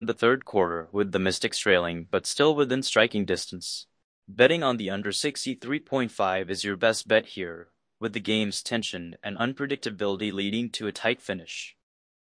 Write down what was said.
the third quarter, with the Mystics trailing, but still within striking distance. Betting on the under 63.5 is your best bet here, with the game's tension and unpredictability leading to a tight finish.